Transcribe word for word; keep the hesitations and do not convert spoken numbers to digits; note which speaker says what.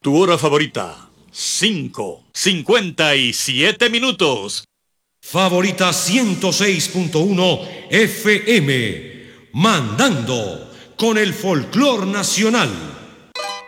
Speaker 1: Tu hora favorita, cinco, cincuenta y siete minutos.
Speaker 2: Favorita ciento seis punto uno F M, mandando con el folclor nacional.